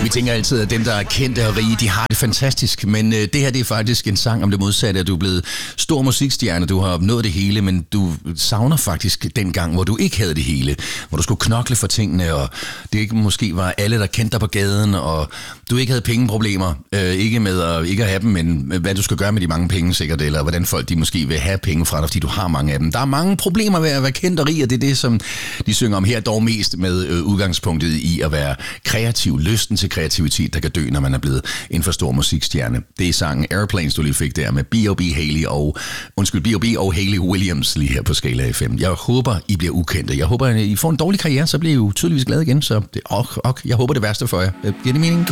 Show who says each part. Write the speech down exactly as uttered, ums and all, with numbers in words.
Speaker 1: Vi tænker altid, at dem, der er kendte og rige, de har det fantastisk. Men øh, det her, det er faktisk en sang om det modsatte. At du er blevet stor musikstjerne, du har opnået det hele, men du savner faktisk den gang, hvor du ikke havde det hele. Hvor du skulle knokle for tingene, og det ikke måske var alle, der kendte dig på gaden, og du ikke havde pengeproblemer. Øh, ikke med at ikke at have dem, men hvad du skal gøre med de mange penge sikkert, eller hvordan folk de måske vil have penge fra dig, fordi du har mange af dem. Der er mange problemer ved at være kendt og rig, og det er det, som de synger om her, dog mest med øh, udgangspunktet i at være kreativ. Lysten til kreativitet, der kan dø, når man er blevet en for stor musikstjerne. Det er sangen Airplanes, du lige fik der med B O B Haley og, undskyld, B O B og Hayley Williams lige her på Skala F M. Jeg håber, I bliver ukendte. Jeg håber, I får en dårlig karriere, så bliver I jo tydeligvis glade igen. Så det, ok, ok, jeg håber det værste for jer. Giver det mening?